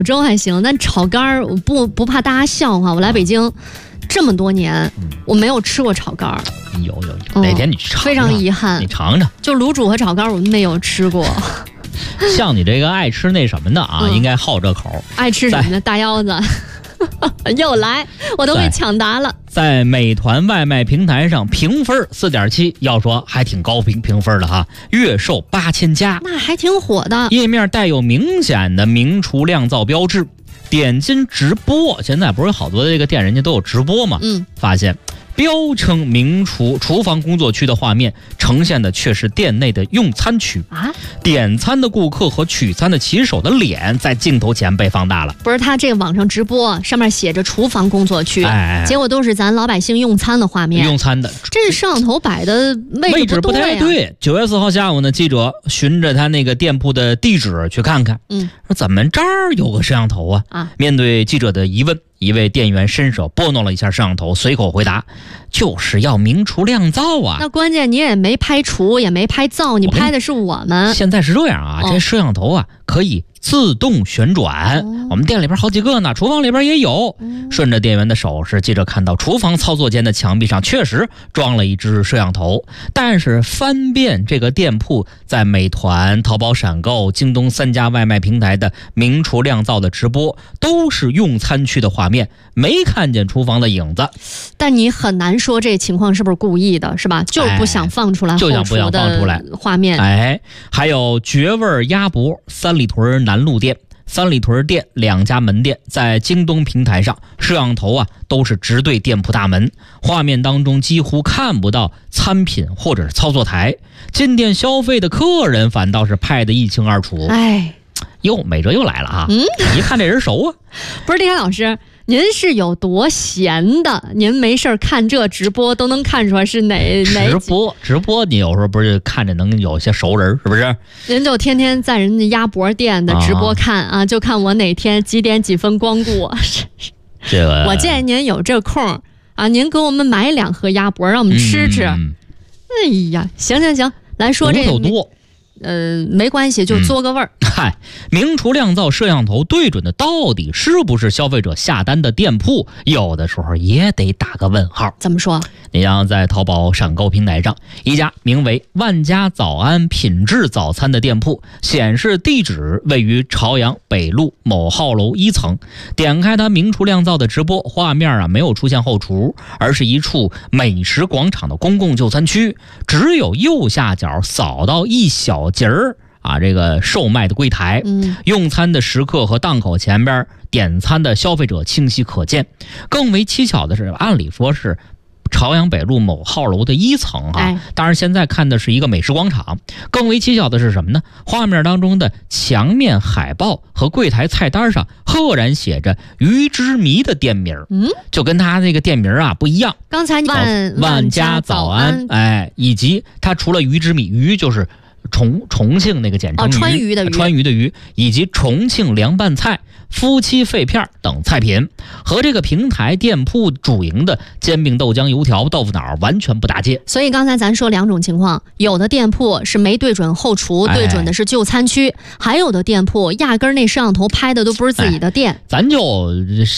粥还行，但炒肝儿我不怕大家笑话。我来北京这么多年，我没有吃过炒肝儿。 有，哪天你去尝尝， 非常遗憾， 你尝尝。 就卤煮和炒肝儿我都没有吃过。 像你这个爱吃那什么的啊，应该好这口。 爱吃什么呢？大腰子。又来，我都被抢答了。 在美团外卖平台上评分4.7，要说还挺高评分的哈，月售8000加， 那还挺火的。 页面带有明显的明厨亮灶标志，点进直播，现在不是有好多的这个店人家都有直播嘛？发现标称名厨厨房工作区的画面呈现的却是店内的用餐区啊！点餐的顾客和取餐的骑手的脸在镜头前被放大了。 不是，他这个网上直播上面写着厨房工作区，结果都是咱老百姓用餐的画面。 用餐的， 这是摄像头摆的位置不太对。9月4号下午呢，记者循着他那个店铺的地址去看看，说怎么这儿有个摄像头啊？面对记者的疑问，一位店员伸手拨弄了一下摄像头，随口回答：“就是要明厨亮灶啊！” 那关键你也没拍厨，也没拍灶，你拍的是我们。 现在是这样啊，这摄像头啊可以自动旋转，我们店里边好几个呢，厨房里边也有。顺着店员的手势，记者看到厨房操作间的墙壁上确实装了一只摄像头，但是翻遍这个店铺在美团、淘宝闪购、京东3家外卖平台的明厨亮灶的直播，都是用餐区的画面，没看见厨房的影子。 但你很难说这情况是不是故意的，是吧？就是不想放出来后厨的画面。 还有绝味鸭脖，三里屯南路店、三里屯店2家门店在京东平台上，摄像头啊都是直对店铺大门，画面当中几乎看不到餐品或者是操作台，进店消费的客人反倒是拍得一清二楚。美哲又来了啊！一看这人熟啊。 不是，李海老师，您是有多闲的？您没事看这直播都能看出来是哪直播你有时候不是看着能有些熟人，是不是？ 您就天天在人家鸭脖店的直播看啊，就看我哪天几点几分光顾。 这个我建议您有这空啊，您给我们买2盒鸭脖，让我们吃吃。哎呀，行，来说这骨头多。 没关系，就嘬个味儿。 明厨亮灶摄像头对准的到底是不是消费者下单的店铺，有的时候也得打个问号。 怎么说？ 你像在淘宝闪购平台上，一家名为万家早安品质早餐的店铺，显示地址位于朝阳北路某号楼1层。点开它明厨亮灶的直播画面啊，没有出现后厨，而是一处美食广场的公共就餐区，只有右下角扫到一小节儿啊，这个售卖的柜台，用餐的食客和档口前边点餐的消费者清晰可见。更为蹊跷的是，按理说是朝阳北路某号楼的1层当然现在看的是一个美食广场。更为蹊跷的是什么呢？画面当中的墙面海报和柜台菜单上赫然写着鱼之谜的店名，就跟他那个店名啊不一样。 刚才万家早安，以及他除了鱼之谜，鱼就是重庆那个简称川渝的鱼，以及重庆凉拌菜、夫妻肺片等菜品，和这个平台店铺主营的煎饼、豆浆、油条、豆腐脑完全不搭界。 所以刚才咱说2种情况，有的店铺是没对准后厨，对准的是就餐区，还有的店铺压根儿那摄像头拍的都不是自己的店。 咱就